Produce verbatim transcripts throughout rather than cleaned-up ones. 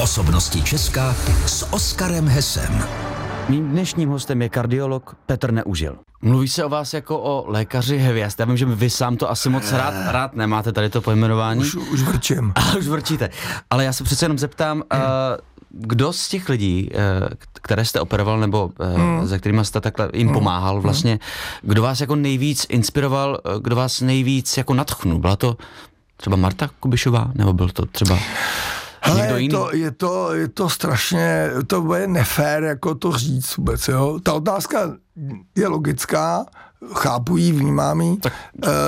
Osobnosti Česka s Oskarem Hesem. Mým dnešním hostem je kardiolog Petr Neužil. Mluví se o vás jako o lékaři hvězd. Já vím, že vy sám to asi moc rád, rád nemáte tady to pojmenování. Už, už vrčím. A už vrčíte. Ale já se přece jenom zeptám, uh, kdo z těch lidí, uh, které jste operoval, nebo uh, hmm. za kterými jste takhle jim pomáhal vlastně, kdo vás jako nejvíc inspiroval, kdo vás nejvíc jako nadchnul? Byla to třeba Marta Kubišová, nebo byl to třeba... Ale je to, je, to, je to strašně, to bude nefér jako to říct vůbec, jo. Ta otázka je logická, chápu ji, vnímám ji, e,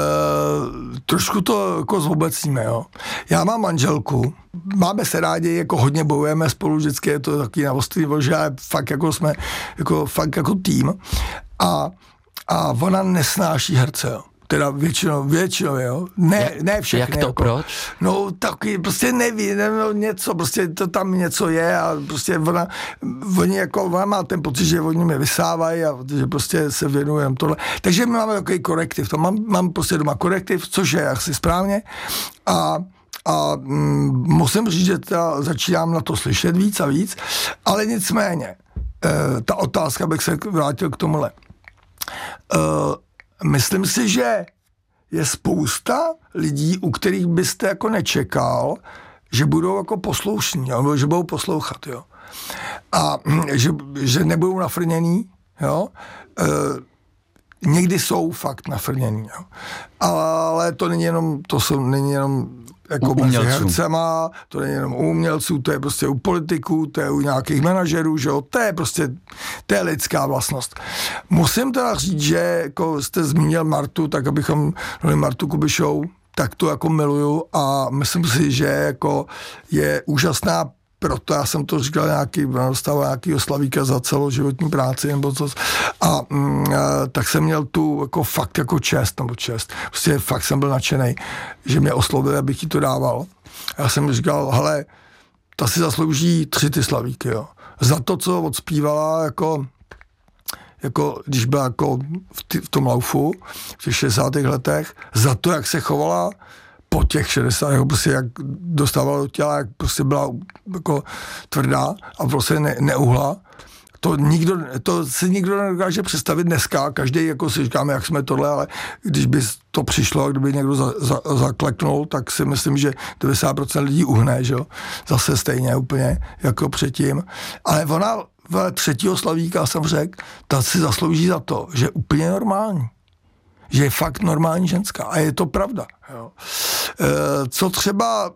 trošku to jako zobecníme, jo. Já mám manželku, máme se rádi, jako hodně bojujeme spolu, vždycky je to takový navostlivo, že fakt jako jsme, jako fakt jako tým a, a ona nesnáší herce, jo. Teda většinou, většinou, jo. Ne, ne všechny. Jak to, jako, proč? No taky, prostě neví, ne, no, něco, prostě to tam něco je a prostě ona, oni jako, ona má ten pocit, že oni mě vysávají a že prostě se věnujem tohle. Takže my máme takový korektiv, to mám, mám prostě doma korektiv, což je asi správně a A mm, musím říct, že ta, začínám na to slyšet víc a víc, ale nicméně, e, ta otázka, bych se vrátil k tomuhle. E, Myslím si, že je spousta lidí, u kterých byste jako nečekal, že budou jako posloušní, jo, že budou poslouchat, jo. A že, že nebudou nafrněný, jo. E, někdy jsou fakt nafrněný, jo. Ale to není jenom, to jsou, není jenom jako mezi hercema, to není jenom u umělců, to je prostě u politiků, to je u nějakých manažerů, že jo, to je prostě, to je lidská vlastnost. Musím teda říct, že jako jste zmínil Martu, tak abychom dali Martu Kubišovou, tak to jako miluju a myslím si, že jako je úžasná, proto já jsem to říkal nějaký, dostával nějakýho slavíka za celoživotní práci nebo co. A mm, tak jsem měl tu jako fakt jako čest, nebo čest. Prostě fakt jsem byl nadšenej, že mě oslovil, abych jí to dával. A já jsem říkal, hele, ta si zaslouží tři ty slavíky, jo. Za to, co odspívala, jako jako když byla jako v, ty, v tom laufu v těch šedesátých letech, za to, jak se chovala po těch šedesátých, prostě jak dostávala do těla, jak prostě byla jako tvrdá a prostě ne, neuhla. To nikdo, to si nikdo nedokáže představit dneska, každý jako si říkáme, jak jsme tohle, ale když by to přišlo, kdyby někdo za, za, zakleknul, tak si myslím, že devadesát procent lidí uhne, že jo, zase stejně úplně jako předtím. Ale ona v třetího slavíka jsem řekl, ta si zaslouží za to, že je úplně normální. Že je fakt normální ženská. A je to pravda. Jo. E, co třeba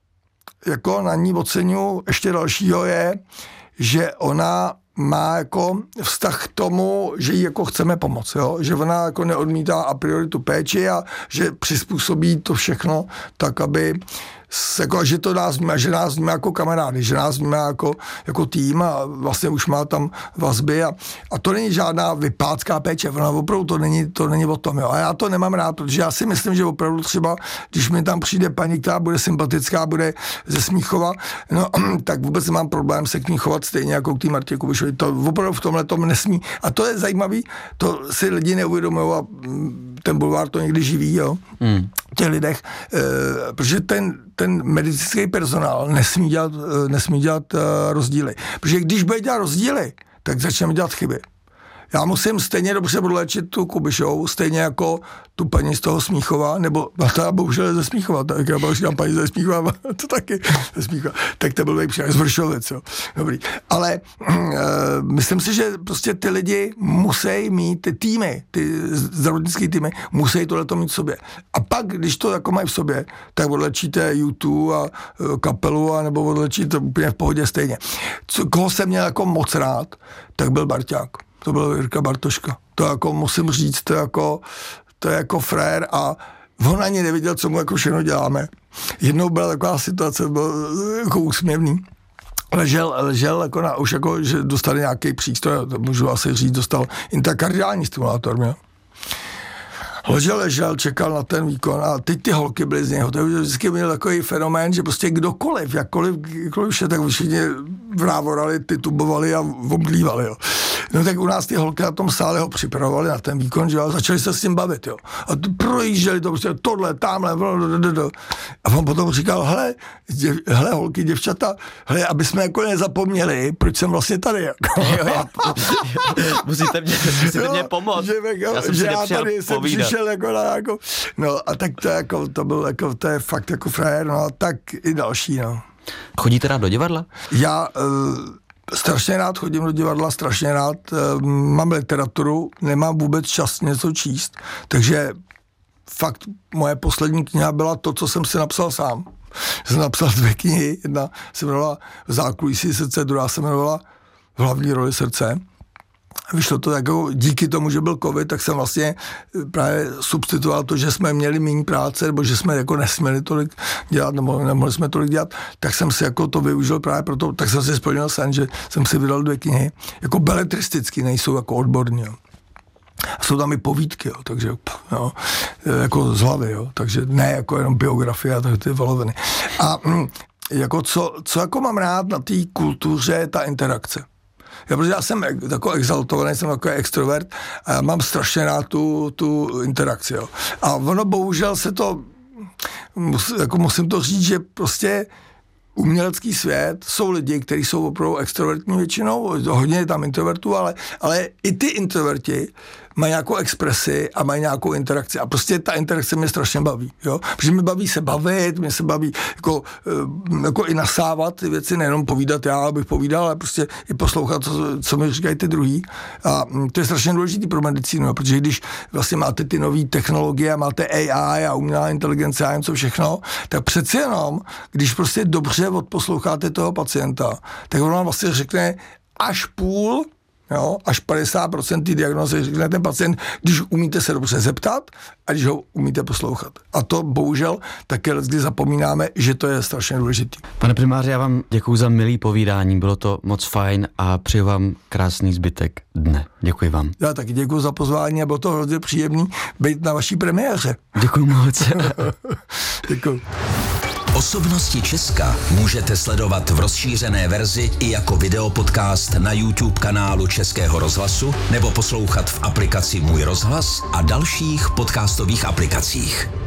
jako na ní oceňuji ještě dalšího je, že ona má jako vztah k tomu, že jí jako chceme pomoct, jo? Že ona jako neodmítá a priori tu péči a že přizpůsobí to všechno tak, aby jako, že to nás vnímá, že nás vnímá jako kamarády, že nás vnímá jako, jako tým a vlastně už má tam vazby a, a to není žádná vypácká péče, ona opravdu to není, to není o tom, jo. A já to nemám rád, protože já si myslím, že opravdu třeba, když mi tam přijde paní, která bude sympatická, bude ze Smíchova, no tak vůbec nemám problém se k ní chovat stejně jako k té Martě Kubišové. To opravdu v tomhle tom nesmí. A to je zajímavý, to si lidi neuvědomují a ten bulvár to někdy živí, jo, hmm. těch lidech, e, protože ten ten medicínský personál nesmí dělat, nesmí dělat uh, rozdíly. Protože když bude dělat rozdíly, tak začneme dělat chyby. Já musím stejně dobře léčit tu Kubišovou, stejně jako tu paní z toho Smíchova, nebo ta bohužel ze Smíchova, tak já říkám paní ze Smíchova, to taky ze Smíchova, tak to byl nejpříjemný z Vršovic, jo. Dobrý. Ale uh, myslím si, že prostě ty lidi musí mít, ty týmy, ty zdravotnické týmy, musí tohleto mít v sobě. A pak, když to jako mají v sobě, tak odlečíte YouTube a uh, kapelu, a nebo odlečíte úplně v pohodě stejně. Co, koho jsem měl jako moc rád, tak byl Barťák. To byl Jirka Bartoška. To jako musím říct, to jako, to je jako frér a on ani nevěděl, co mu jako všechno děláme. Jednou byla taková situace, byl jako úsměvný. Ležel, ležel jako na, už jako, že dostal nějaký přístroj, to můžu asi říct, dostal intrakardiální stimulátor, jo. Ležel, ležel, čekal na ten výkon a teď ty holky byly z něho. To vždycky byl takový fenomén, že prostě kdokoliv, jakkoliv, jakkoliv vše, tak všichni vrávorali, titubovali a omdlívali, jo. No tak u nás ty holky na tom sále ho připravovali na ten výkon, že jo, a začali se s tím bavit, jo. A to projížděli to prostě tohle, tamhle, a on potom říkal, hele, děv, hele holky, děvčata, hele, aby jsme jako nezapomněli, proč jsem vlastně tady, jako. Jo, já, musíte mě, musíte jo, mě pomoct. Že, jako, já jsem že si já nepřijel tady jsem povídat. přišel jako na jako, no a tak to jako, to byl jako, to je fakt jako frajer, no a tak i další, no. Chodíte rád do divadla? Já uh, strašně rád chodím do divadla, strašně rád uh, mám literaturu, nemám vůbec čas něco číst, takže fakt moje poslední kniha byla to, co jsem si napsal sám. Jsem napsal dvě knihy, jedna se jmenovala V zákulisí srdce, druhá se jmenovala V hlavní roli srdce. Vyšlo to jako díky tomu, že byl covid, tak jsem vlastně právě substituoval to, že jsme měli méně práce, nebo že jsme jako nesměli tolik dělat, nebo nemohli jsme tolik dělat, tak jsem si jako to využil právě proto, tak jsem si splnil sen, že jsem si vydal dvě knihy, jako beletristicky, nejsou jako odborní, jo. A jsou tam i povídky, jo, takže jo, jako z hlavy, jo, takže ne jako jenom biografie a tak ty voloviny. A jako co, co jako mám rád na té kultuře je ta interakce. Já, protože já jsem takový exaltovaný, jsem takový extrovert a já mám strašně rád tu, tu interakci. Jo. A ono bohužel se to, mus, jako musím to říct, že prostě umělecký svět jsou lidi, kteří jsou opravdu extrovertní většinou, hodně je tam introvertů, ale, ale i ty introverti mají nějakou expresi a mají nějakou interakci. A prostě ta interakce mě strašně baví. Jo? Protože mě baví se bavit, mě se baví jako, jako i nasávat ty věci, nejenom povídat já, abych povídal, ale prostě i poslouchat, co, co mi říkají ty druhý. A to je strašně důležitý pro medicínu, protože když vlastně máte ty nové technologie, máte A I a umělá inteligence a něco všechno, tak přeci jenom, když prostě dobře odposloucháte toho pacienta, tak on vám vlastně řekne až půl, jo, až padesát procent té diagnózy řekne ten pacient, když umíte se dobře zeptat a když ho umíte poslouchat. A to bohužel také kdy zapomínáme, že to je strašně důležitý. Pane primáři, já vám děkuji za milý povídání, bylo to moc fajn a přeju vám krásný zbytek dne. Děkuji vám. Já taky děkuji za pozvání a bylo to hrozně příjemný být na vaší premiéře. Děkuji moc. Děkuji. Osobnosti Česka můžete sledovat v rozšířené verzi i jako videopodcast na YouTube kanálu Českého rozhlasu nebo poslouchat v aplikaci Můj rozhlas a dalších podcastových aplikacích.